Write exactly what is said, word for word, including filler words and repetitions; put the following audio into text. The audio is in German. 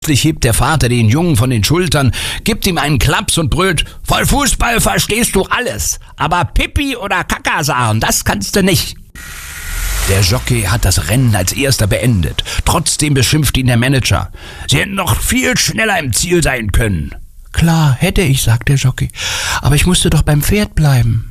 Plötzlich hebt der Vater den Jungen von den Schultern, gibt ihm einen Klaps und brüllt: Voll Fußball verstehst du alles, aber Pipi oder Kaka sagen, das kannst du nicht. Der Jockey hat das Rennen als erster beendet. Trotzdem beschimpft ihn der Manager. Sie hätten noch viel schneller im Ziel sein können. Klar, hätte ich, sagt der Jockey, aber ich musste doch beim Pferd bleiben.